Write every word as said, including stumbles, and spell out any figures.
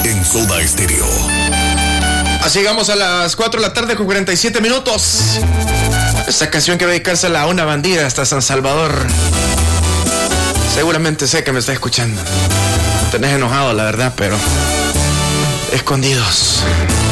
en Soda Stereo. Así llegamos a las cuatro de la tarde con cuarenta y siete minutos. Esta canción quiero dedicársela a una bandida hasta San Salvador. Seguramente sé que me está escuchando. Tenés enojado, la verdad, pero escondidos.